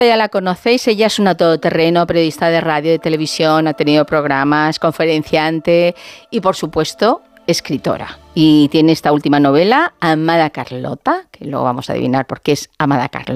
Ya la conocéis, ella es una todoterreno, periodista de radio, de televisión, ha tenido programas, conferenciante y, por supuesto, escritora. Y tiene esta última novela, Amada Carlota, que luego vamos a adivinar por qué es Amada Carlota.